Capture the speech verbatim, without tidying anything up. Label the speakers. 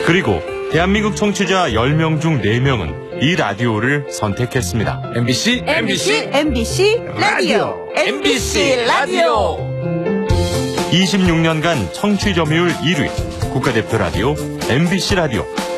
Speaker 1: 그리고 대한민국 청취자 열 명 중 네 명은 이 라디오를 선택했습니다.
Speaker 2: 엠비씨
Speaker 3: 엠비씨 엠비씨 라디오 엠비씨 라디오
Speaker 1: 이십육 년간 청취 점유율 일 위 국가대표 라디오 엠비씨 라디오.